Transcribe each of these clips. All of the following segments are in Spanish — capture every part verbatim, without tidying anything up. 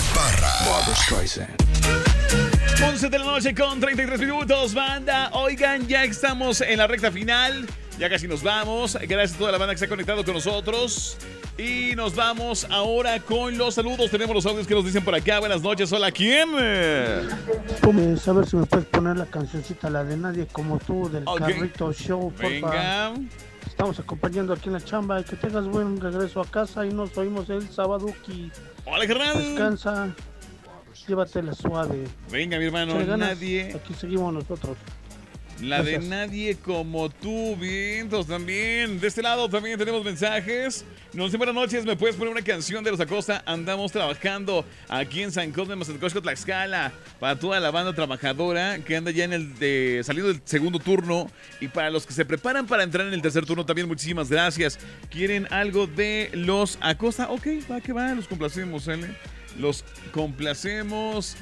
Parra. Barbra Streisand. once de la noche con treinta y tres minutos, banda. Oigan, ya estamos en la recta final. Ya casi nos vamos. Gracias a toda la banda que se ha conectado con nosotros. Y nos vamos ahora con los saludos. Tenemos los audios que nos dicen por acá. Buenas noches. Hola, ¿quién? Pues, a ver si me puedes poner la cancioncita, la de Nadie Como Tú, del Okay. Carrito Show, porfa. Venga. Estamos acompañando aquí en la chamba y que tengas buen regreso a casa y nos oímos el sábado. Hola, carnal. Descansa, llévatela suave. Venga, mi hermano. Échale ganas, Nadie. Aquí seguimos nosotros. La Gracias. de Nadie Como Tú, vientos también. De este lado también tenemos mensajes. Nos dicen buenas noches, ¿me puedes poner una canción de Los Acosta? Andamos trabajando aquí en San Cosme, Mazatlán, Tlaxcala. Para toda la banda trabajadora que anda ya en el de, saliendo del segundo turno. Y para los que se preparan para entrar en el tercer turno también, muchísimas gracias. ¿Quieren algo de Los Acosta? Ok, va que va, los complacemos, ¿sale? Los complacemos.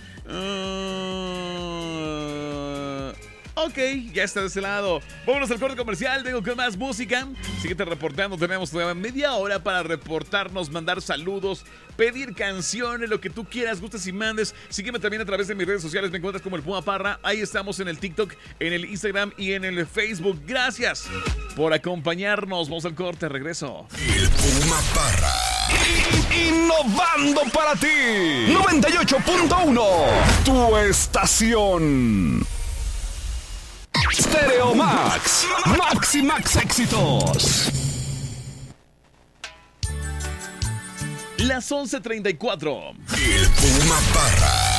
Uh... Ok, ya está de ese lado. Vámonos al corte comercial. Vengo con más música. Síguete reportando. Tenemos todavía media hora para reportarnos, mandar saludos, pedir canciones, lo que tú quieras, gustes y mandes. Sígueme también a través de mis redes sociales. Me encuentras como el Puma Parra. Ahí estamos en el TikTok, en el Instagram y en el Facebook. Gracias por acompañarnos. Vamos al corte. Regreso. El Puma Parra. Innovando para ti. noventa y ocho punto uno. Tu estación. Stereo Max. Max y Max éxitos. Las once treinta y cuatro. El Puma Parra.